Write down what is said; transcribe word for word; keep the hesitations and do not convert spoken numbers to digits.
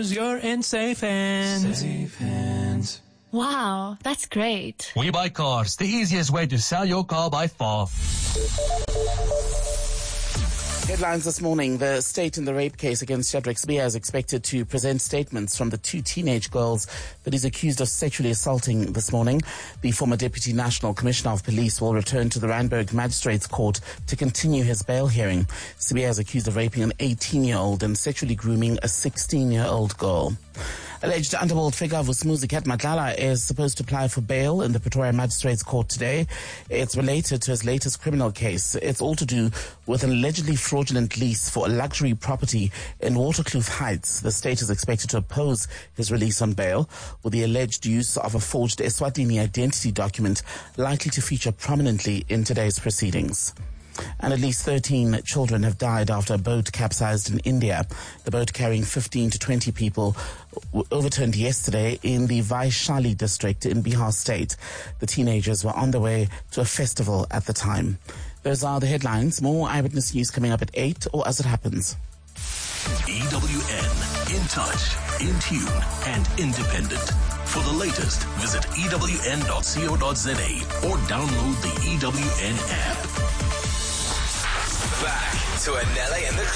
knows you're in safe hands. Safe hands. Wow, that's great. We Buy Cars, the easiest way to sell your car by far. Headlines this morning. The state in the rape case against Shadrack Sibiya is expected to present statements from the two teenage girls that he's accused of sexually assaulting this morning. The former Deputy National Commissioner of Police will return to the Randburg Magistrates Court to continue his bail hearing. Sibiya is accused of raping an eighteen-year-old and sexually grooming a sixteen-year-old girl. Alleged underworld figure Vusumuzi Cat Madlala is supposed to apply for bail in the Pretoria Magistrates Court today. It's related to his latest criminal case. It's all to do with an allegedly fraudulent lease for a luxury property in Waterkloof Heights. The state is expected to oppose his release on bail, with the alleged use of a forged Eswatini identity document likely to feature prominently in today's proceedings. And at least thirteen children have died after a boat capsized in India. The boat carrying fifteen to twenty people overturned yesterday in the Vaishali district in Bihar state. The teenagers were on their way to a festival at the time. Those are the headlines. More Eyewitness News coming up at eight, or as it happens. E W N, in touch, in tune, and independent. For the latest, visit E W N dot co dot za or download the E W N app. Back to Anele and the